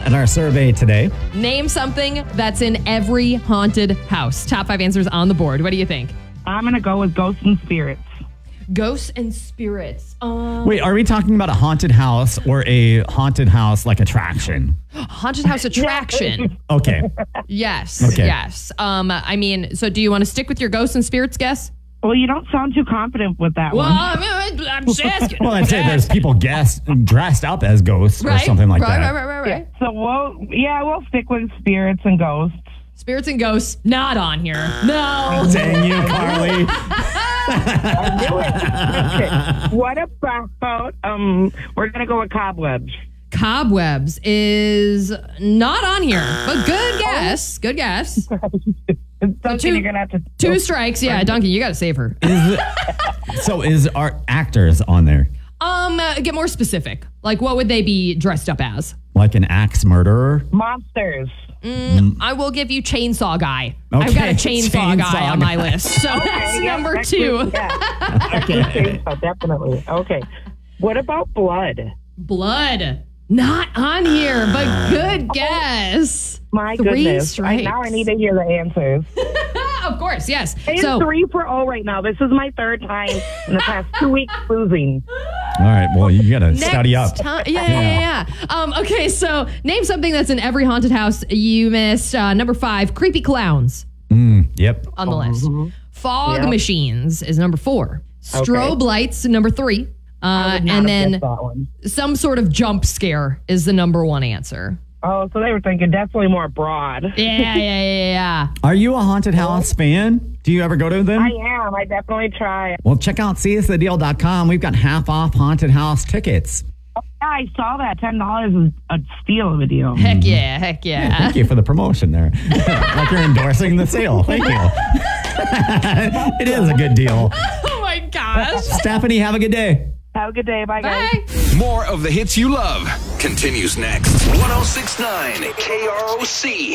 in our survey today. Name something that's in every haunted house. Top 5 answers on the board. What do you think? I'm going to go with ghosts and spirits. Ghosts and spirits. Wait, are we talking about a haunted house or a haunted house like attraction? Haunted house attraction. Okay. Yes. Okay. Yes. So do you want to stick with your ghosts and spirits guess? Well, you don't sound too confident with that Well, one. I'm just asking. Well, I'd say there's people dressed up as ghosts or something like that. Right. Yeah, so we'll stick with spirits and ghosts. Spirits and ghosts, not on here. No. Dang you, Carly. Okay. What about, we're going to go with cobwebs. Cobwebs is not on here, but good guess. Good guess. It's something you're going to have to... 2 strikes. Yeah, Duncan, you got to save her. Is our actors on there? Get more specific. Like, what would they be dressed up as? Like an axe murderer? Monsters. I will give you chainsaw guy. Okay, I've got a chainsaw guy on my list. So that's yeah, number that's 2. good, yeah. Okay. Definitely. Okay. What about blood? Blood. Not on here, but good guess. My 3 goodness. strikes. Now I need to hear the answers. Of course, yes. It's 3-0 right now. This is my 3rd time in the past 2 weeks losing. All right, well, you got to study up. Yeah. Okay, so name something that's in every haunted house. You missed number 5, creepy clowns Yep. on the list. Fog machines is number 4. Strobe lights, number 3. And then some sort of jump scare is the number 1 answer. Oh, so they were thinking definitely more broad. Yeah. Are you a haunted house fan? Do you ever go to them? I am. I definitely try. Well, check out seeisthedeal.com. We've got half off haunted house tickets. Yeah, I saw that. $10 is a steal of a deal. Heck yeah. Thank you for the promotion there. Like you're endorsing the sale. Thank you. It is a good deal. Oh my gosh. Stephanie, have a good day. Have a good day. Bye, guys. Bye. More of the hits you love continues next. 106.9 KROC.